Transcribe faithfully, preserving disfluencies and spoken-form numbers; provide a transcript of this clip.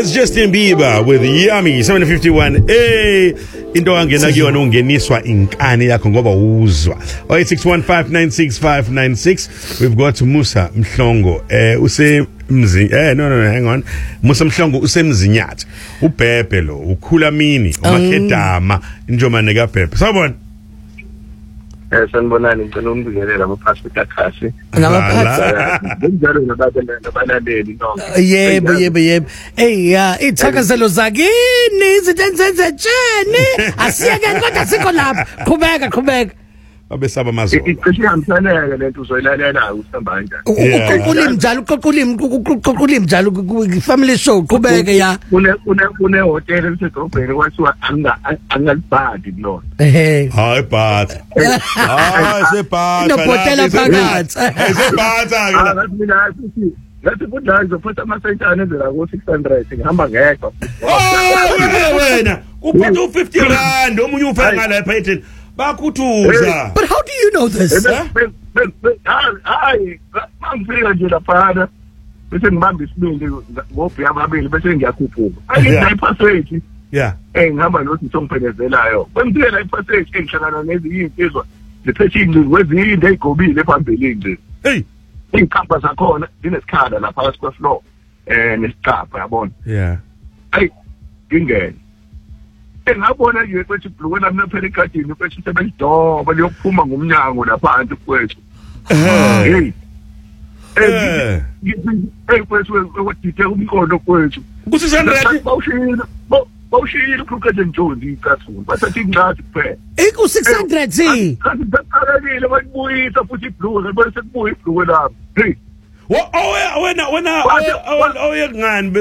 It's Justin Bieber with Yummy seven fifty-one. Hey, into angena kuyona ungeniswa inkani yakho ngoba uzwa. oh eight six one five nine six five nine six. We've got Musa Mhlongo. Eh use mzi eh no no hang on. Musa Mhlongo usemzinyathi. Ubhebhe lo, ukhula mini, umakhedama, injomane kaBhebhe. Sawubona. Eh sanibonani ngicela umbingelela abaphathi bekakhasi. Ngabaphathi. Njalo nabalaleli nonke. Yebo yebo yebo. Hey ya, ithakazelo zakini izinto enzenzetsheni. Asiyeke kodwa sikho lapha. Qhubeka qhubeka. Babesaba amazolo. Icishe ihambisaneke lento uzoyilalela usihamba kanjani. Uqoqulimi njalo uqoqulimi uqoqulimi njalo ku family show qhubeke ya. Kune kune kune hotel esedrobheni kwathiwa anga angalibhadi kulona. Eh. Hayi bhathi. Hayi sebhathi. Nobhotela phakathi. Sebhathi Ah ngathi mina futhi ngathi kudla ngizophatha amasentana ezela ku six hundred ngihamba ngekho. Oh wena uphatha u fifty rand omunye ufaka ngala ephayethini. Bakuthuza. But how do you know this? Hayi mangifika nje lapha bese ngibamba isibindi ngobhi ababili bese ngiyakhuphuka. Ayi passage. Yeah. Eh ngihamba nothi songiphelezelayo. Bengifike la passage engihlangana neziyinsizwa ziphethini kwezinto ezigobile phambili nje. Hey. Inkamba zakhona zinesikhala lapha phakathi kwefloor eh nesicapha yabona. Yeah. Hey ngingene. Engabona nje ukuthi ibhluke lami naphela egadini bese sebelidoba liyophuma ngomnyango lapha kwethu. Hey. Eh. Hey kwethu wedithe umqondo kwethu. Kuthi sandred bawushila. Bawushila ukukhethe njonzi ikathuni. Bathatha incwadi kuphela. Iku six hundred zi. Kanti baqalekile bayibuyisa futhi ibhluke bese kubuya ibhluke lami. Hey. Wa wena wena wena awuyekungani